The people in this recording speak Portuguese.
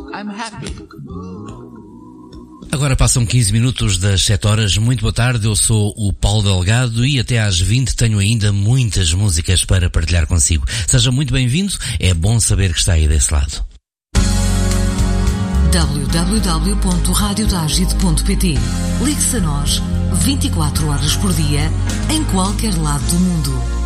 I'm happy. Agora passam 15 minutos das 7 horas. Muito boa tarde, eu sou o Paulo Delgado e até às 20 tenho ainda muitas músicas para partilhar consigo. Seja muito bem-vindo, é bom saber que está aí desse lado. www.radiodagid.pt. Ligue-se a nós 24 horas por dia, em qualquer lado do mundo.